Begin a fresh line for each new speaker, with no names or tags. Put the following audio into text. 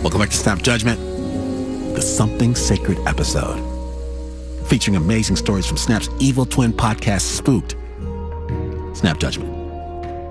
Welcome back to Snap Judgment, the Something Sacred episode, featuring amazing stories from Snap's evil twin podcast, Spooked. Snap Judgment.